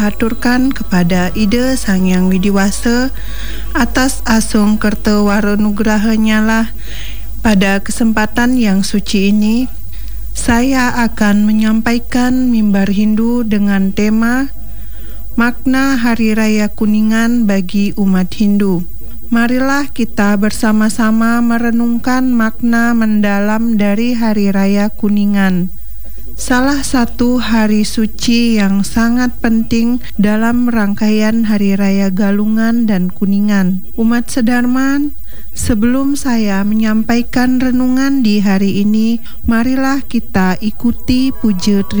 Haturkan kepada Ida Sang Hyang Widiwasa atas asung kerta waronugrahanya lah. Pada kesempatan yang suci ini, saya akan menyampaikan mimbar Hindu dengan tema Makna Hari Raya Kuningan bagi umat Hindu. Marilah kita bersama-sama merenungkan makna mendalam dari Hari Raya Kuningan. Salah satu hari suci yang sangat penting dalam rangkaian Hari Raya Galungan dan Kuningan. Umat Sedarman, sebelum saya menyampaikan renungan di hari ini, marilah kita ikuti puja